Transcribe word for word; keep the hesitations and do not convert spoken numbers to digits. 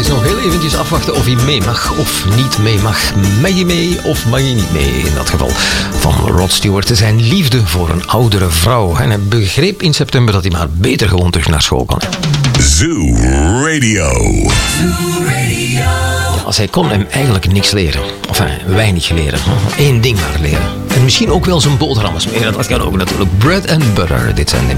nog heel eventjes afwachten of hij mee mag of niet mee mag. Mag je mee of mag je niet mee? In dat geval van Rod Stewart. Zijn liefde voor een oudere vrouw. En hij begreep in september dat hij maar beter gewoon terug naar school kon. Zoo Radio. Zoo Radio. Ja, zij kon hem eigenlijk niks leren. Of enfin, weinig leren. Eén ding maar leren. En misschien ook wel zijn boterhammen smeren. Dat kan ook natuurlijk. Bread and butter. Dit zijn de